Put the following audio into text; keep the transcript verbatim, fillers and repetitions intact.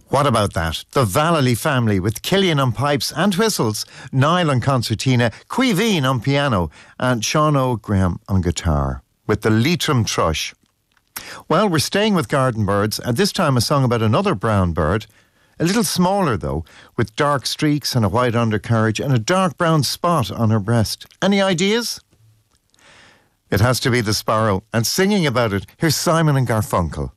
What about that? The Vallely family with Killian on pipes and whistles, Niall on concertina, Queeveen on piano, and Sean O'Graham on guitar, with the Leitrim Thrush. Well, we're staying with garden birds, and this time a song about another brown bird, a little smaller though, with dark streaks and a white undercarriage and a dark brown spot on her breast. Any ideas? It has to be the sparrow, and singing about it, here's Simon and Garfunkel.